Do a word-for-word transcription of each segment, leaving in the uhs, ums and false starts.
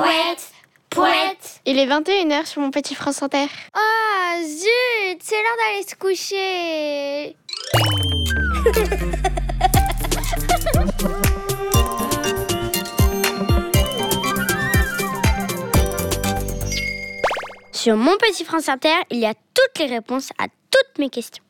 Pouette, pouette. Il est vingt et une heures sur mon petit France Inter. Ah, zut, c'est l'heure d'aller se coucher. Sur mon petit France Inter, il y a toutes les réponses à toutes mes questions.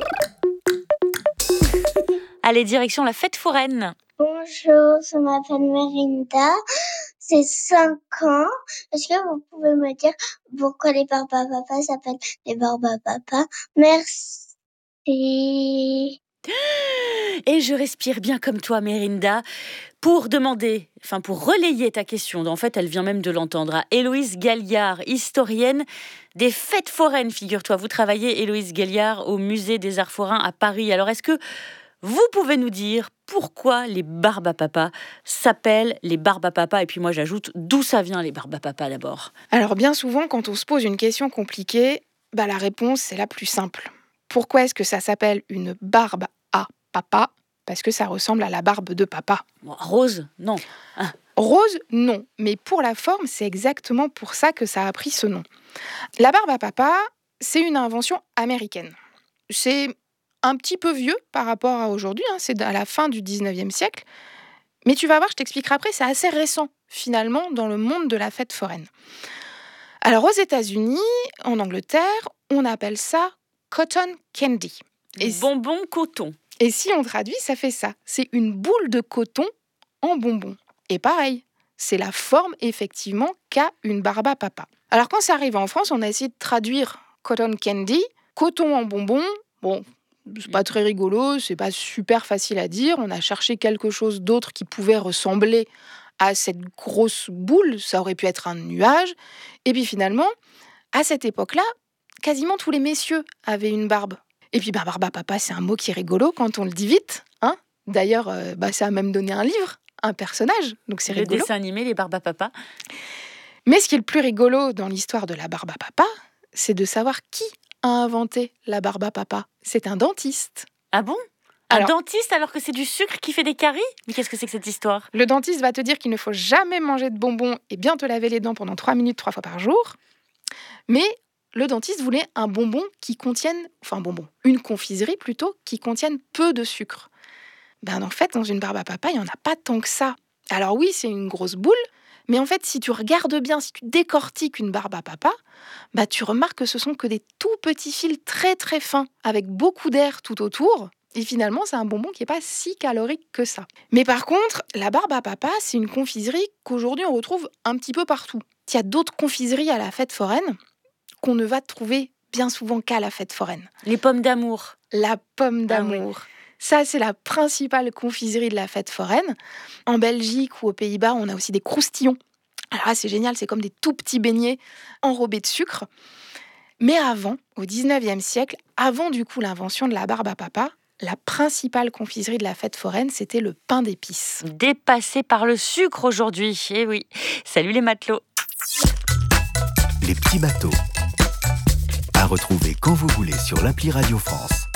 Allez, direction la fête foraine. Bonjour, je m'appelle Merinda, j'ai cinq ans. Est-ce que vous pouvez me dire pourquoi les Barbapapas s'appellent les Barbapapas? Merci. Et je respire bien comme toi, Merinda, pour demander, enfin pour relayer ta question. En fait, elle vient même de l'entendre, à Héloïse Galliard, historienne des fêtes foraines, figure-toi. Vous travaillez, Héloïse Galliard, au Musée des Arts Forains à Paris. Alors, est-ce que vous pouvez nous dire pourquoi les Barbapapas s'appellent les Barbapapas? Et puis moi, j'ajoute, d'où ça vient, les Barbapapas, d'abord? Alors, bien souvent, quand on se pose une question compliquée, bah, la réponse, c'est la plus simple. Pourquoi est-ce que ça s'appelle une barbe à papa? Parce que ça ressemble à la barbe de papa. Bon, Rose, non. Ah. Rose, non. Mais pour la forme, c'est exactement pour ça que ça a pris ce nom. La barbe à papa, c'est une invention américaine. C'est un petit peu vieux par rapport à aujourd'hui, hein, c'est à la fin du dix-neuvième siècle. Mais tu vas voir, je t'expliquerai après, c'est assez récent, finalement, dans le monde de la fête foraine. Alors, aux États-Unis, en Angleterre, on appelle ça cotton candy. Et bonbon coton. Et si on traduit, ça fait ça. C'est une boule de coton en bonbon. Et pareil, c'est la forme, effectivement, qu'a une barbe à papa. Alors, quand ça arrive en France, on a essayé de traduire cotton candy, coton en bonbon. Bon, c'est pas très rigolo, c'est pas super facile à dire. On a cherché quelque chose d'autre qui pouvait ressembler à cette grosse boule. Ça aurait pu être un nuage. Et puis finalement, à cette époque-là, quasiment tous les messieurs avaient une barbe. Et puis, bah, barbe à papa, c'est un mot qui est rigolo quand on le dit vite. Hein. D'ailleurs, euh, bah, ça a même donné un livre, un personnage. Donc, c'est le rigolo. Le dessin animé, les Barbapapas. Mais ce qui est le plus rigolo dans l'histoire de la barbe à papa, c'est de savoir qui a inventé la barbe à papa. C'est un dentiste. Ah bon? Un alors, dentiste alors que c'est du sucre qui fait des caries? Mais qu'est-ce que c'est que cette histoire? Le dentiste va te dire qu'il ne faut jamais manger de bonbons et bien te laver les dents pendant trois minutes, trois fois par jour. Mais le dentiste voulait un bonbon qui contienne, enfin bonbon, une confiserie plutôt, qui contienne peu de sucre. Ben en fait, dans une barbe à papa, il n'y en a pas tant que ça. Alors oui, c'est une grosse boule, mais en fait, si tu regardes bien, si tu décortiques une barbe à papa, ben tu remarques que ce sont que des tout petits fils très très fins, avec beaucoup d'air tout autour. Et finalement, c'est un bonbon qui n'est pas si calorique que ça. Mais par contre, la barbe à papa, c'est une confiserie qu'aujourd'hui on retrouve un petit peu partout. Il y a d'autres confiseries à la fête foraine qu'on ne va trouver bien souvent qu'à la fête foraine. Les pommes d'amour. La pomme d'amour. Ah oui. Ça, c'est la principale confiserie de la fête foraine. En Belgique ou aux Pays-Bas, on a aussi des croustillons. Alors là, c'est génial, c'est comme des tout petits beignets enrobés de sucre. Mais avant, au dix-neuvième siècle, avant du coup l'invention de la barbe à papa, la principale confiserie de la fête foraine, c'était le pain d'épices. Dépassé par le sucre aujourd'hui. Eh oui. Salut les matelots. Les petits bateaux. À retrouver quand vous voulez sur l'appli Radio France.